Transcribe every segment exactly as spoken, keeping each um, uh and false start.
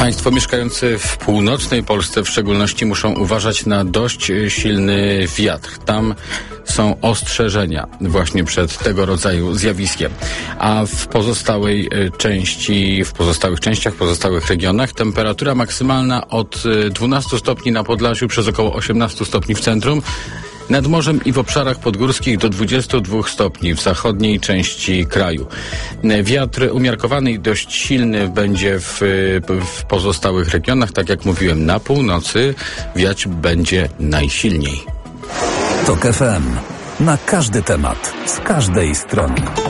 Państwo mieszkający w północnej Polsce w szczególności muszą uważać na dość silny wiatr. Tam są ostrzeżenia właśnie przed tego rodzaju zjawiskiem. A w pozostałej części, w pozostałych częściach, w pozostałych regionach temperatura maksymalna od dwunastu stopni na Podlasiu przez około osiemnaście stopni w centrum. Nad morzem i w obszarach podgórskich do dwudziestu dwóch stopni w zachodniej części kraju. Wiatr umiarkowany i dość silny będzie w, w pozostałych regionach. Tak jak mówiłem, na północy wiać będzie najsilniej. Tok F M. Na każdy temat, z każdej strony.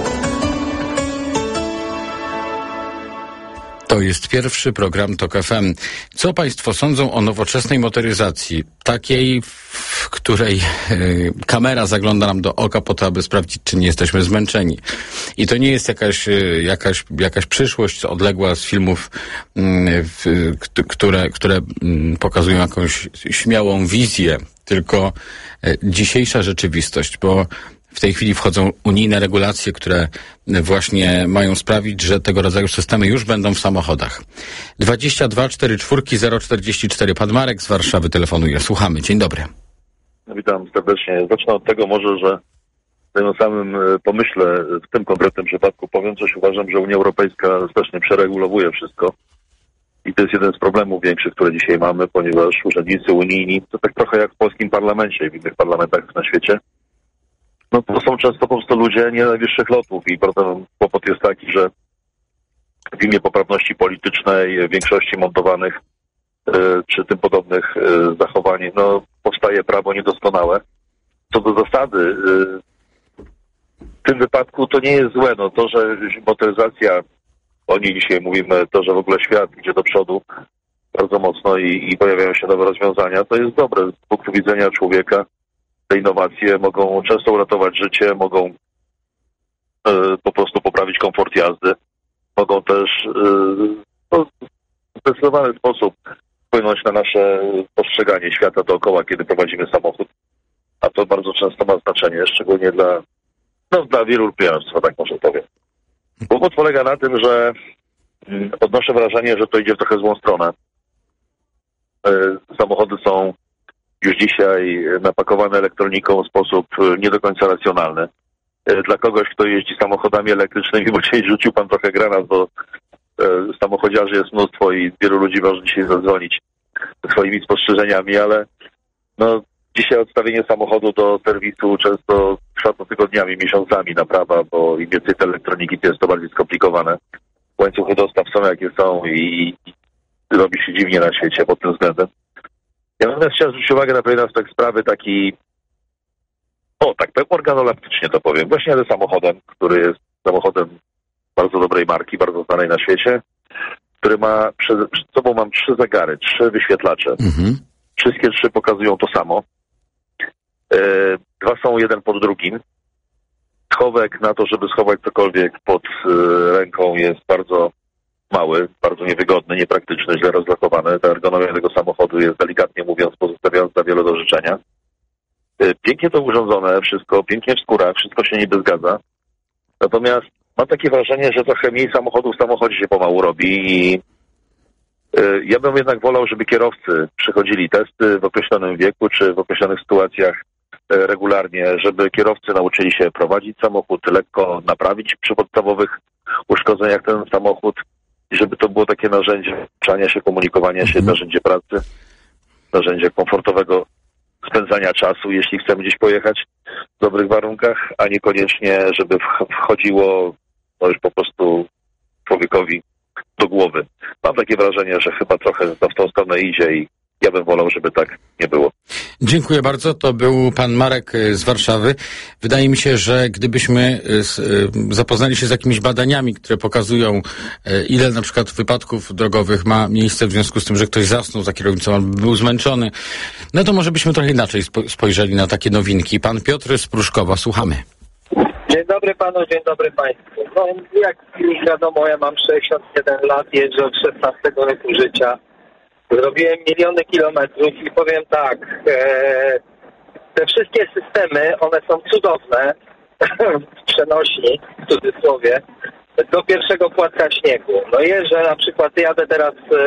To jest pierwszy program Tok F M. Co Państwo sądzą o nowoczesnej motoryzacji? Takiej, w której y, kamera zagląda nam do oka po to, aby sprawdzić, czy nie jesteśmy zmęczeni. I to nie jest jakaś, y, jakaś, jakaś przyszłość odległa z filmów, y, y, które, które y, pokazują jakąś śmiałą wizję, tylko y, dzisiejsza rzeczywistość, bo w tej chwili wchodzą unijne regulacje, które właśnie mają sprawić, że tego rodzaju systemy już będą w samochodach. dwadzieścia dwa czterdzieści cztery zero czterdzieści cztery. Pan Marek z Warszawy telefonuje. Słuchamy. Dzień dobry. Witam serdecznie. Zacznę od tego może, że w tym samym pomyśle, w tym konkretnym przypadku powiem coś, uważam, że Unia Europejska strasznie przeregulowuje wszystko. I to jest jeden z problemów większych, które dzisiaj mamy, ponieważ urzędnicy unijni, to tak trochę jak w polskim parlamencie i w innych parlamentach na świecie, no to są często po prostu ludzie nie najwyższych lotów i potem kłopot jest taki, że w imię poprawności politycznej, większości montowanych y, czy tym podobnych y, zachowań, no powstaje prawo niedoskonałe. Co do zasady, y, w tym wypadku to nie jest złe. No to, że motoryzacja, o niej dzisiaj mówimy, to, że w ogóle świat idzie do przodu bardzo mocno i, i pojawiają się nowe rozwiązania, to jest dobre z punktu widzenia człowieka. Te innowacje mogą często uratować życie, mogą y, po prostu poprawić komfort jazdy, mogą też y, no, w zdecydowany sposób wpłynąć na nasze postrzeganie świata dookoła, kiedy prowadzimy samochód. A to bardzo często ma znaczenie, szczególnie dla, no, dla wielu lub tak może powiem. Kłopot polega na tym, że y, odnoszę wrażenie, że to idzie w trochę złą stronę. Y, samochody są już dzisiaj napakowane elektroniką w sposób nie do końca racjonalny. Dla kogoś, kto jeździ samochodami elektrycznymi, bo dzisiaj rzucił pan trochę granat, bo samochodziarzy jest mnóstwo i wielu ludzi może dzisiaj zadzwonić swoimi spostrzeżeniami, ale no dzisiaj odstawienie samochodu do serwisu często trwa to tygodniami, miesiącami naprawa, bo im więcej tej elektroniki, to jest to bardziej skomplikowane. Łańcuchy dostaw są jakie są i, i robi się dziwnie na świecie pod tym względem. Ja natomiast chciałem zwrócić uwagę na pewien aspekt sprawy, taki, o tak, organolaktycznie to powiem. Właśnie jadę samochodem, który jest samochodem bardzo dobrej marki, bardzo znanej na świecie, który ma, przed, przed sobą mam trzy zegary, trzy wyświetlacze. Mhm. Wszystkie trzy pokazują to samo. E, dwa są jeden pod drugim. Schowek na to, żeby schować cokolwiek pod e, ręką jest bardzo mały, bardzo niewygodny, niepraktyczny, źle rozlokowany. Ta ergonomia tego samochodu jest, delikatnie mówiąc, pozostawiająca wiele do życzenia. Pięknie to urządzone, wszystko pięknie w skórach, wszystko się niby zgadza. Natomiast mam takie wrażenie, że trochę mniej samochodów w samochodzie się pomału robi i ja bym jednak wolał, żeby kierowcy przechodzili testy w określonym wieku czy w określonych sytuacjach regularnie, żeby kierowcy nauczyli się prowadzić samochód, lekko naprawić przy podstawowych uszkodzeniach ten samochód i żeby to było takie narzędzie uczenia się, komunikowania się, narzędzie pracy, narzędzie komfortowego spędzania czasu, jeśli chcemy gdzieś pojechać w dobrych warunkach, a niekoniecznie, żeby wchodziło no już po prostu człowiekowi do głowy. Mam takie wrażenie, że chyba trochę to w tą stronę idzie i ja bym wolał, żeby tak nie było. Dziękuję bardzo. To był pan Marek z Warszawy. Wydaje mi się, że gdybyśmy zapoznali się z jakimiś badaniami, które pokazują, ile na przykład wypadków drogowych ma miejsce w związku z tym, że ktoś zasnął za kierownicą albo był zmęczony, no to może byśmy trochę inaczej spojrzeli na takie nowinki. Pan Piotr z Pruszkowa, słuchamy. Dzień dobry panu, dzień dobry państwu. No, jak już wiadomo, ja mam sześćdziesiąt jeden lat, jeżdżę od szesnastego roku życia. Zrobiłem miliony kilometrów i powiem tak, e, te wszystkie systemy, one są cudowne, w przenośni, w cudzysłowie, do pierwszego płatka śniegu. No jeżdżę, na przykład jadę teraz e,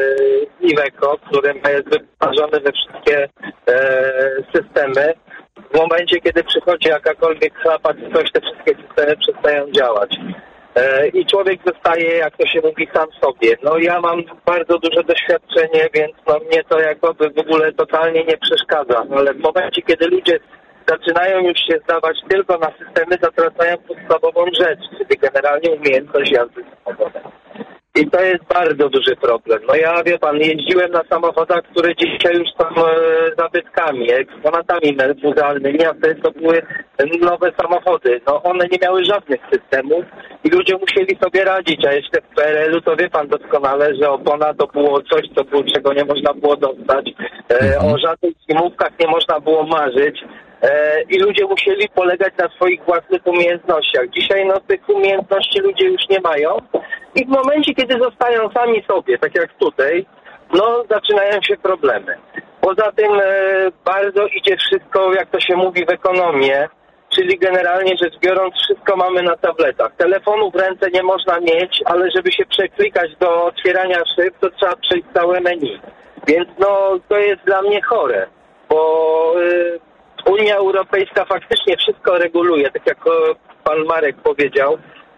Iveco, który jest wyposażony we wszystkie e, systemy. W momencie, kiedy przychodzi jakakolwiek chlapa czy coś, te wszystkie systemy przestają działać. E, I człowiek zostaje, jak to się mówi, sam sobie. No ja mam bardzo duże doświadczenie, więc no mnie to jakoby w ogóle totalnie nie przeszkadza. Ale w momencie, kiedy ludzie zaczynają już się zdawać tylko na systemy, zatracają podstawową rzecz, czyli generalnie umiejętność jazdy samochodem. I to jest bardzo duży problem. No ja, wie pan, jeździłem na samochodach, które dzisiaj już są e, zabytkami, eksponatami muzealnymi, a wtedy to były nowe samochody. No one nie miały żadnych systemów i ludzie musieli sobie radzić, a jeszcze w P R L u to wie pan doskonale, że opona to było coś, co było, czego nie można było dostać. E, o żadnych zimówkach nie można było marzyć. I ludzie musieli polegać na swoich własnych umiejętnościach. Dzisiaj no tych umiejętności ludzie już nie mają i w momencie, kiedy zostają sami sobie, tak jak tutaj, no zaczynają się problemy. Poza tym e, bardzo idzie wszystko, jak to się mówi, w ekonomię, czyli generalnie rzecz biorąc wszystko mamy na tabletach. Telefonu w ręce nie można mieć, ale żeby się przeklikać do otwierania szyb, to trzeba przejść całe menu. Więc no to jest dla mnie chore, bo... E, Unia Europejska faktycznie wszystko reguluje, tak jak pan Marek powiedział,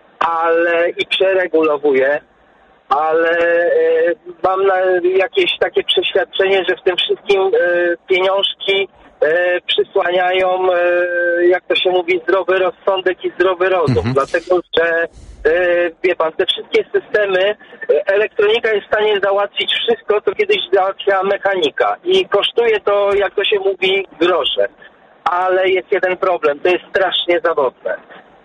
ale i przeregulowuje, ale e, mam na, jakieś takie przeświadczenie, że w tym wszystkim e, pieniążki e, przysłaniają, e, jak to się mówi, zdrowy rozsądek i zdrowy rozum, mhm. dlatego że e, wie pan, te wszystkie systemy, elektronika jest w stanie załatwić wszystko, co kiedyś załatwia mechanika i kosztuje to, jak to się mówi, grosze. Ale jest jeden problem, to jest strasznie zawodne.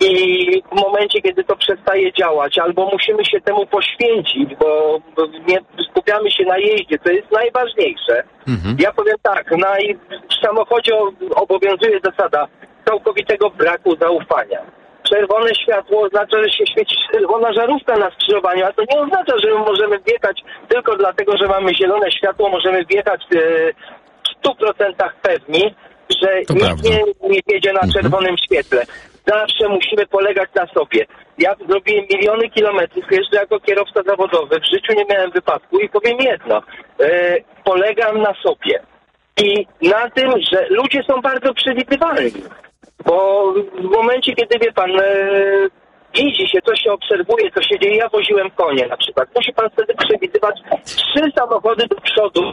I w momencie, kiedy to przestaje działać, albo musimy się temu poświęcić, bo nie skupiamy się na jeździe, to jest najważniejsze. Mhm. Ja powiem tak, na, w samochodzie obowiązuje zasada całkowitego braku zaufania. Czerwone światło oznacza, że się świeci czerwona żarówka na skrzyżowaniu, a to nie oznacza, że my możemy wjechać tylko dlatego, że mamy zielone światło, możemy wjechać w stu procentach pewni, że to nikt nie, nie jedzie na czerwonym mhm. świetle. Zawsze musimy polegać na sobie. Ja zrobiłem miliony kilometrów, jeżdżę jako kierowca zawodowy, w życiu nie miałem wypadku i powiem jedno, e, polegam na sobie. I na tym, że ludzie są bardzo przewidywalni. Bo w momencie, kiedy wie pan, e, widzi się, co się obserwuje, co się dzieje, ja woziłem konie na przykład. Musi pan wtedy przewidywać trzy samochody do przodu.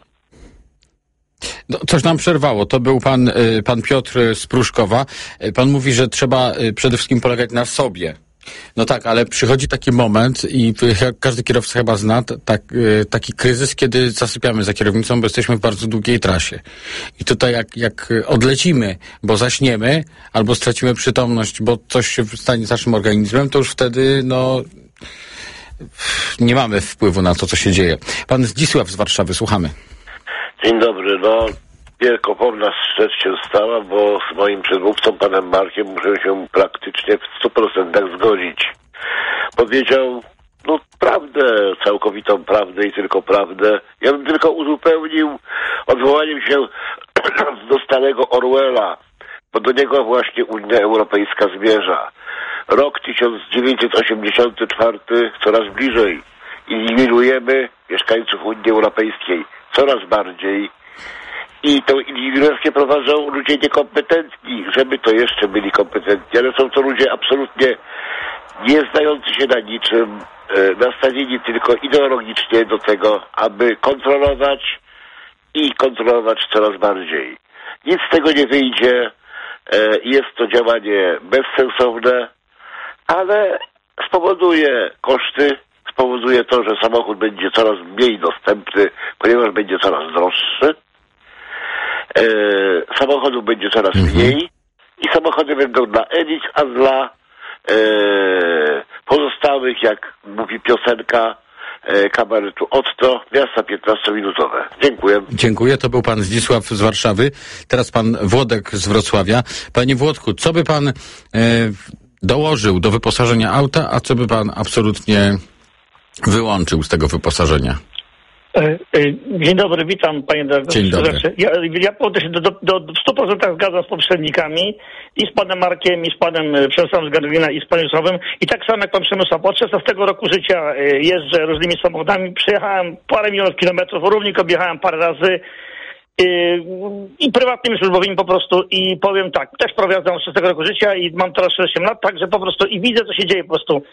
No, coś nam przerwało. To był pan, pan Piotr z Pruszkowa. Pan mówi, że trzeba przede wszystkim polegać na sobie. No tak, ale przychodzi taki moment i każdy kierowca chyba zna tak, taki kryzys, kiedy zasypiamy za kierownicą, bo jesteśmy w bardzo długiej trasie. I tutaj jak, jak odlecimy, bo zaśniemy, albo stracimy przytomność, bo coś się stanie z naszym organizmem, to już wtedy, no, nie mamy wpływu na to, co się dzieje. Pan Zdzisław z Warszawy, słuchamy. Dzień dobry, no wielkopomna rzecz się stała, bo z moim przedmówcą, panem Markiem, muszę się praktycznie w stu procentach zgodzić. Powiedział, no prawdę, całkowitą prawdę i tylko prawdę. Ja bym tylko uzupełnił odwołaniem się do starego Orwella, bo do niego właśnie Unia Europejska zmierza. Rok tysiąc dziewięćset osiemdziesiąty czwarty coraz bliżej. Inwigilujemy mieszkańców Unii Europejskiej coraz bardziej i tą inwigilację prowadzą ludzie niekompetentni, żeby to jeszcze byli kompetentni, ale są to ludzie absolutnie nie znający się na niczym, e, nastawieni tylko ideologicznie do tego, aby kontrolować i kontrolować coraz bardziej. Nic z tego nie wyjdzie, e, jest to działanie bezsensowne, ale spowoduje koszty, spowoduje to, że samochód będzie coraz mniej dostępny, ponieważ będzie coraz droższy. E, samochodów będzie coraz mhm. mniej i samochody będą dla elit, a dla e, pozostałych, jak mówi piosenka e, kabaretu Otto, miasta piętnastominutowe. Dziękuję. Dziękuję. To był pan Zdzisław z Warszawy. Teraz pan Włodek z Wrocławia. Panie Włodku, co by pan e, dołożył do wyposażenia auta, a co by pan absolutnie wyłączył z tego wyposażenia? Dzień dobry, witam panie dyrektorze. Dzień dobry. Ja, ja się do, do, do, w stu procentach zgadzam z poprzednikami i z panem Markiem, i z panem Przemysławem z Garwina, i z panem Sławem. I tak samo jak pan Przemysław. Od szesnastego roku życia jeżdżę różnymi samochodami. Przejechałem parę milionów kilometrów, równik objechałem parę razy. I prywatnymi służbowymi po prostu. I powiem tak, też prowadzam od szesnastego roku życia i mam teraz sześćdziesiąt lat, także po prostu i widzę, co się dzieje po prostu.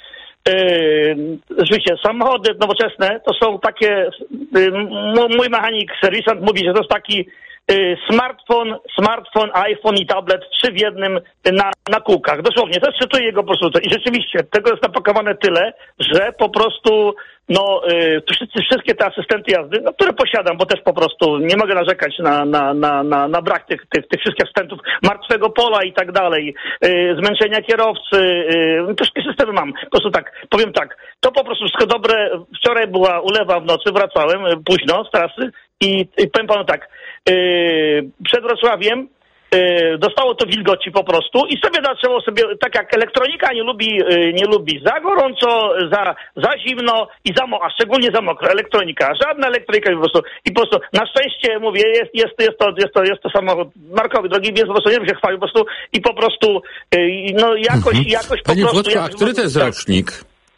Yy, wiecie, samochody nowoczesne to są takie, yy, mój mechanik, serwisant mówi, że to jest taki yy, smartfon, smartfon, iPhone i tablet, trzy w jednym na, na kółkach. Dosłownie, to czytuję jego po prostu. I rzeczywiście, tego jest napakowane tyle, że po prostu no, yy, wszyscy, wszystkie te asystenty jazdy, no, które posiadam, bo też po prostu nie mogę narzekać na, na, na, na, na brak tych, tych, tych wszystkich asystentów, martwego pola i tak dalej, yy, zmęczenia kierowcy, yy, te wszystkie systemy mam. Po prostu tak, powiem tak, to po prostu wszystko dobre. Wczoraj była ulewa w nocy, wracałem yy, późno z trasy i, i powiem panu tak, yy, przed Wrocławiem Yy, dostało to wilgoci po prostu i sobie zaczęło sobie, tak jak elektronika nie lubi, yy, nie lubi za gorąco, za, za zimno i za mo- a szczególnie za mokro. Elektronika, żadna elektryka po prostu. I po prostu na szczęście mówię, jest, jest, jest, to, jest, to, jest to samochód markowy, drogi, więc po prostu nie wiem się chwalił po prostu i po prostu yy, no jakoś, mhm. jakoś po Panie prostu... Włodku, a który to jest rocznik?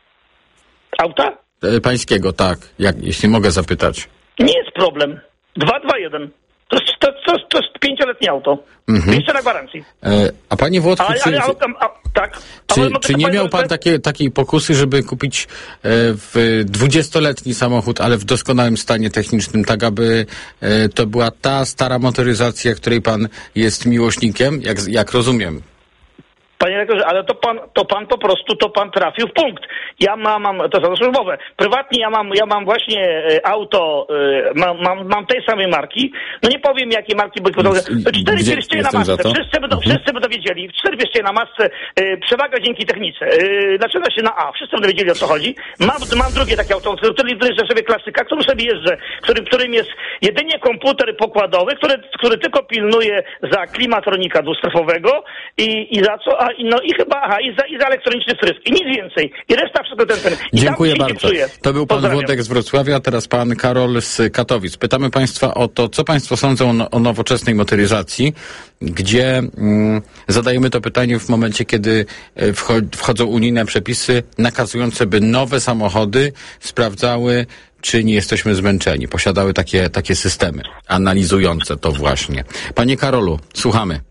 Auta? E, pańskiego, tak. Jak, jeśli mogę zapytać. Nie jest problem. dwa dwa jeden. To jest, to, to, to jest pięcioletnie auto. Mhm. Jeszcze na gwarancji. E, a panie Włodku, ale, czy, ale, a, a, tak. czy, ale, czy nie miał pan takie, takiej pokusy, żeby kupić e, w dwudziestoletni samochód, ale w doskonałym stanie technicznym, tak aby e, to była ta stara motoryzacja, której pan jest miłośnikiem, jak, jak rozumiem? Panie rektorze, ale to pan, to pan po prostu, to pan trafił w punkt. Ja mam, mam to jest służbowe. Prywatnie ja mam, ja mam właśnie e, auto, e, mam, mam, mam tej samej marki. No nie powiem jakie marki, bo cztery pierścienie na masce. Wszyscy będą, mhm. wszyscy będą wiedzieli. Cztery pierścienie na masce, e, przewaga dzięki technice. E, zaczyna się na A. Wszyscy będą wiedzieli, o co chodzi. Mam, mam drugie takie auto, który jeżdżę sobie klasyka, którym sobie jeżdżę, który, którym jest jedynie komputer pokładowy, który, który tylko pilnuje za klimatronika dwustrefowego i, i za co? A, no i chyba, aha, i za, i za elektroniczny wtrysk. I nic więcej. I reszta wszystko ten, ten. I dziękuję bardzo. To był pan Pozdrawiam. Włodek z Wrocławia, a teraz pan Karol z Katowic. Pytamy państwa o to, co państwo sądzą o, o nowoczesnej motoryzacji, gdzie mm, zadajemy to pytanie w momencie, kiedy wcho- wchodzą unijne przepisy nakazujące, by nowe samochody sprawdzały, czy nie jesteśmy zmęczeni. Posiadały takie, takie systemy analizujące to właśnie. Panie Karolu, słuchamy.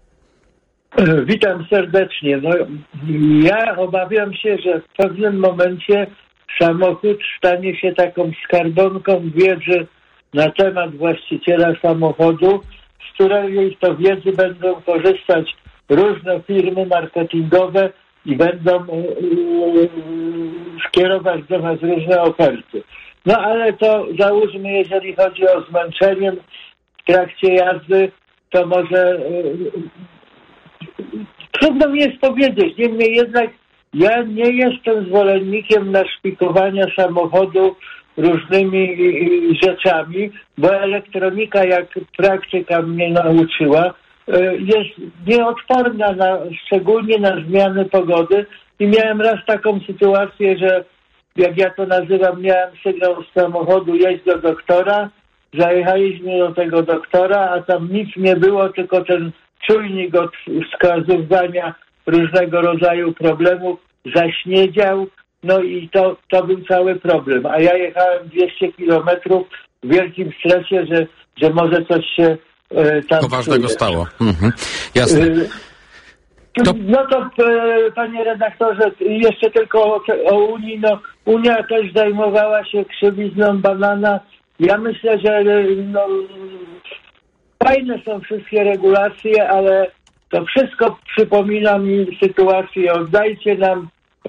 Witam serdecznie. No, ja obawiam się, że w pewnym momencie samochód stanie się taką skarbonką wiedzy na temat właściciela samochodu, z której to wiedzy będą korzystać różne firmy marketingowe i będą yy, skierować do nas różne oferty. No ale to załóżmy, jeżeli chodzi o zmęczenie w trakcie jazdy, to może... Yy, Trudno mi jest powiedzieć, niemniej jednak ja nie jestem zwolennikiem naszpikowania samochodu różnymi rzeczami, bo elektronika, jak praktyka mnie nauczyła, jest nieodporna na, szczególnie na zmiany pogody i miałem raz taką sytuację, że jak ja to nazywam, miałem sygnał z samochodu jeźdź do doktora, zajechaliśmy do tego doktora, a tam nic nie było, tylko ten czujnik od wskazywania różnego rodzaju problemów zaśniedział, no i to, to był cały problem. A ja jechałem dwieście kilometrów w wielkim stresie, że, że może coś się e, tam poważnego czuje. stało. Mhm. Jasne. E, to... No to e, panie redaktorze, jeszcze tylko o, o Unii. No, Unia też zajmowała się krzywizną banana. Ja myślę, że no, fajne są wszystkie regulacje, ale to wszystko przypomina mi sytuację. Oddajcie nam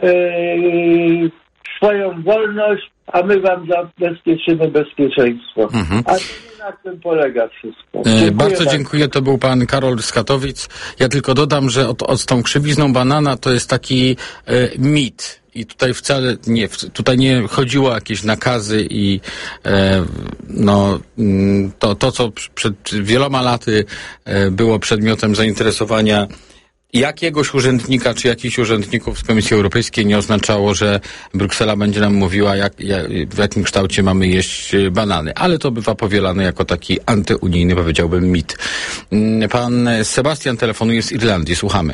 yy, swoją wolność, a my wam zabezpieczymy bezpieczeństwo. Mhm. A to na tym polega wszystko. Dziękuję bardzo, bardzo dziękuję. To był pan Karol z Katowic. Ja tylko dodam, że od, od z tą krzywizną banana to jest taki e, mit. I tutaj wcale nie, tutaj nie chodziło o jakieś nakazy i e, no, to, to, co przed wieloma laty e, było przedmiotem zainteresowania jakiegoś urzędnika, czy jakichś urzędników z Komisji Europejskiej nie oznaczało, że Bruksela będzie nam mówiła, jak, jak, w jakim kształcie mamy jeść banany. Ale to bywa powielane jako taki antyunijny, powiedziałbym, mit. Pan Sebastian telefonuje z Irlandii. Słuchamy.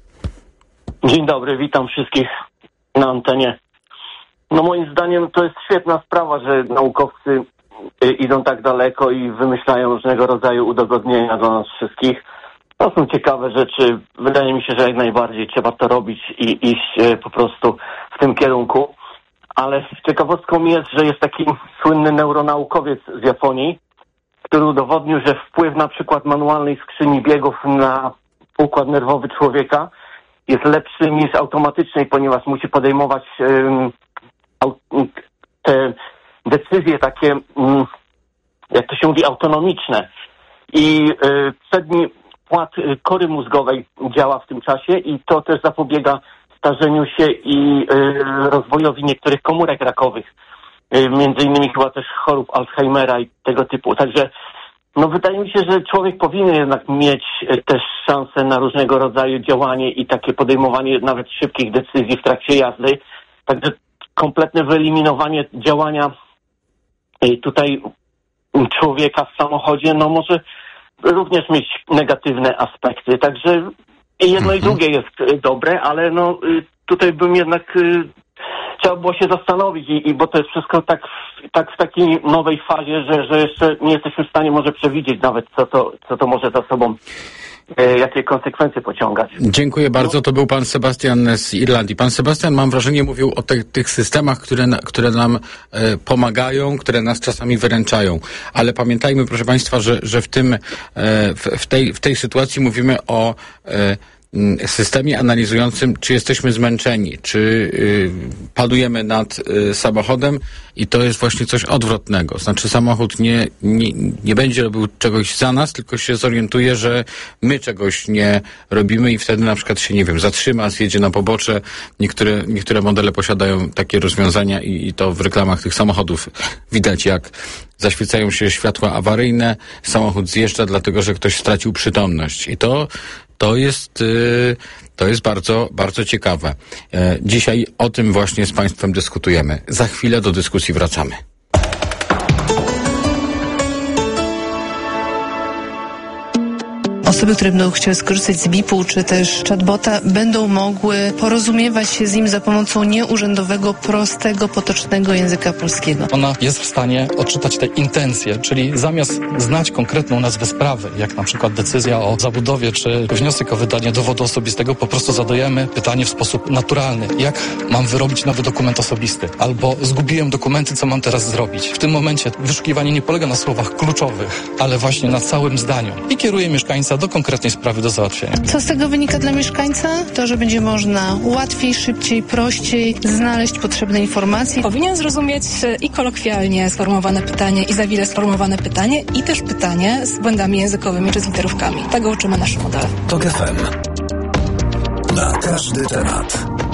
Dzień dobry, witam wszystkich na antenie. No moim zdaniem to jest świetna sprawa, że naukowcy idą tak daleko i wymyślają różnego rodzaju udogodnienia dla nas wszystkich. To są ciekawe rzeczy. Wydaje mi się, że jak najbardziej trzeba to robić i iść po prostu w tym kierunku. Ale ciekawostką jest, że jest taki słynny neuronaukowiec z Japonii, który udowodnił, że wpływ na przykład manualnej skrzyni biegów na układ nerwowy człowieka jest lepszy niż automatycznej, ponieważ musi podejmować um, au- te decyzje takie, um, jak to się mówi, autonomiczne. I y, przedni płat kory mózgowej działa w tym czasie i to też zapobiega starzeniu się i y, rozwojowi niektórych komórek rakowych. Y, między innymi chyba też chorób Alzheimera i tego typu. Także no wydaje mi się, że człowiek powinien jednak mieć y, też szansę na różnego rodzaju działanie i takie podejmowanie nawet szybkich decyzji w trakcie jazdy. Także kompletne wyeliminowanie działania y, tutaj człowieka w samochodzie, no może również mieć negatywne aspekty. Także jedno mhm. i drugie jest dobre, ale no tutaj bym jednak trzeba było się zastanowić i, i bo to jest wszystko tak, tak w takiej nowej fazie, że, że jeszcze nie jesteśmy w stanie może przewidzieć nawet, co to, co to może za sobą e, jakie konsekwencje pociągać. Dziękuję bardzo. To był pan Sebastian z Irlandii. Pan Sebastian, mam wrażenie, mówił o te, tych systemach, które, na, które nam e, pomagają, które nas czasami wyręczają. Ale pamiętajmy, proszę państwa, że, że w tym, e, w, w, tej, w tej sytuacji mówimy o e, systemie analizującym, czy jesteśmy zmęczeni, czy y, padujemy nad y, samochodem i to jest właśnie coś odwrotnego. Znaczy samochód nie, nie, nie będzie robił czegoś za nas, tylko się zorientuje, że my czegoś nie robimy i wtedy na przykład się, nie wiem, zatrzyma, zjedzie na pobocze. Niektóre, niektóre modele posiadają takie rozwiązania i, i to w reklamach tych samochodów widać, jak zaświecają się światła awaryjne, samochód zjeżdża, dlatego że ktoś stracił przytomność. I to To jest, to jest bardzo, bardzo ciekawe. Dzisiaj o tym właśnie z państwem dyskutujemy. Za chwilę do dyskusji wracamy. Osoby, które będą chciały skorzystać z B I P-u czy też chatbota, będą mogły porozumiewać się z nim za pomocą nieurzędowego, prostego, potocznego języka polskiego. Ona jest w stanie odczytać te intencje, czyli zamiast znać konkretną nazwę sprawy, jak na przykład decyzja o zabudowie czy wniosek o wydanie dowodu osobistego, po prostu zadajemy pytanie w sposób naturalny. Jak mam wyrobić nowy dokument osobisty? Albo zgubiłem dokumenty, co mam teraz zrobić? W tym momencie wyszukiwanie nie polega na słowach kluczowych, ale właśnie na całym zdaniu i kieruje mieszkańca do konkretnej sprawy do załatwienia. Co z tego wynika dla mieszkańca? To, że będzie można łatwiej, szybciej, prościej znaleźć potrzebne informacje. Powinien zrozumieć i kolokwialnie sformułowane pytanie, i za wiele sformułowane pytanie, i też pytanie z błędami językowymi czy z literówkami. Tego uczymy nasze modele. TOK F M. Na każdy temat.